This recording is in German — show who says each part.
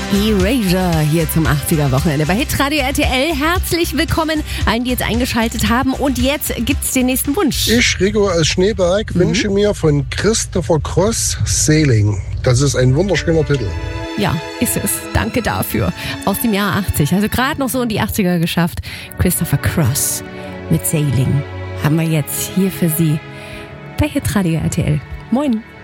Speaker 1: Erasure hier zum 80er-Wochenende bei Hitradio RTL. Herzlich willkommen allen, die jetzt eingeschaltet haben. Und jetzt gibt's den nächsten Wunsch.
Speaker 2: Ich, Rico aus Schneeberg, wünsche mir von Christopher Cross Sailing. Das ist ein wunderschöner Titel.
Speaker 1: Ja, ist es. Danke dafür. Aus dem Jahr 80. Also gerade noch so in die 80er geschafft. Christopher Cross mit Sailing haben wir jetzt hier für Sie bei Hitradio RTL. Moin.